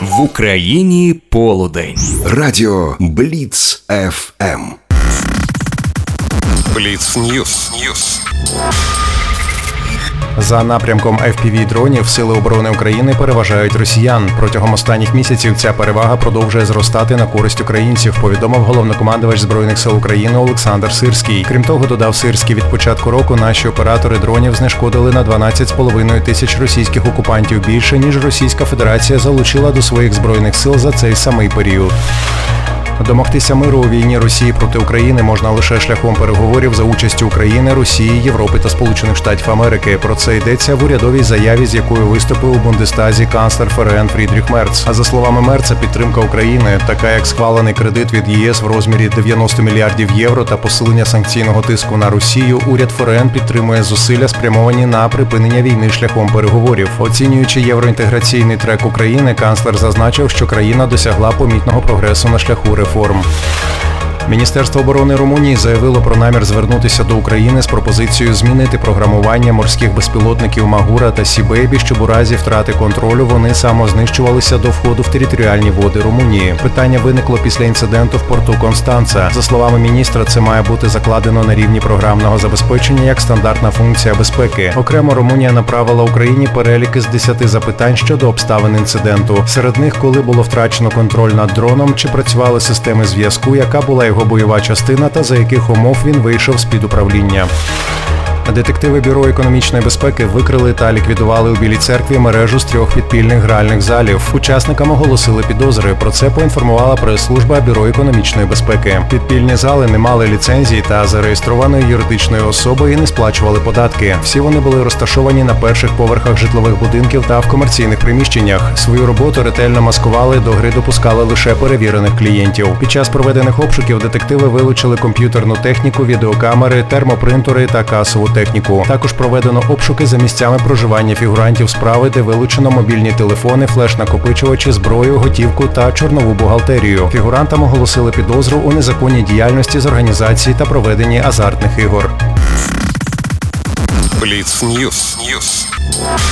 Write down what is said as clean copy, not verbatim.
В Україні полудень. Радіо Бліц ФМ. Бліц Ньюс. За напрямком FPV-дронів Сили оборони України переважають росіян. Протягом останніх місяців ця перевага продовжує зростати на користь українців, повідомив головнокомандувач Збройних сил України Олександр Сирський. Крім того, додав Сирський, від початку року наші оператори дронів знешкодили на 12,5 тисяч російських окупантів більше, ніж Російська Федерація залучила до своїх збройних сил за цей самий період. Домогтися миру у війні Росії проти України можна лише шляхом переговорів за участю України, Росії, Європи та Сполучених Штатів Америки. Про це йдеться в урядовій заяві, з якою виступив у Бундестазі канцлер ФРН Фрідріх Мерц. А за словами Мерца, підтримка України, така як схвалений кредит від ЄС в розмірі 90 мільярдів євро та посилення санкційного тиску на Росію, уряд ФРН підтримує зусилля, спрямовані на припинення війни шляхом переговорів. Оцінюючи євроінтеграційний трек України, канцлер зазначив, що країна досягла помітного прогресу на шляху реформ. Міністерство оборони Румунії заявило про намір звернутися до України з пропозицією змінити програмування морських безпілотників Магура та Сі-Бейбі, щоб у разі втрати контролю вони самознищувалися до входу в територіальні води Румунії. Питання виникло після інциденту в порту Констанца. За словами міністра, це має бути закладено на рівні програмного забезпечення як стандартна функція безпеки. Окремо Румунія направила Україні перелік із 10 запитань щодо обставин інциденту. Серед них, коли було втрачено контроль над дроном, чи працювали системи зв'язку, яка була його бойова частина та за яких умов він вийшов з-під управління. Детективи Бюро економічної безпеки викрили та ліквідували у Білій Церкві мережу з 3 підпільних гральних залів. Учасникам оголосили підозри. Про це поінформувала прес-служба Бюро економічної безпеки. Підпільні зали не мали ліцензії та зареєстрованої юридичної особи і не сплачували податки. Всі вони були розташовані на перших поверхах житлових будинків та в комерційних приміщеннях. Свою роботу ретельно маскували, до гри допускали лише перевірених клієнтів. Під час проведених обшуків детективи вилучили комп'ютерну техніку, відеокамери, термопринтери та касову техніку. Також проведено обшуки за місцями проживання фігурантів справи, де вилучено мобільні телефони, флеш-накопичувачі, зброю, готівку та чорнову бухгалтерію. Фігурантам оголосили підозру у незаконній діяльності з організації та проведенні азартних ігор. Бліц Ньюс.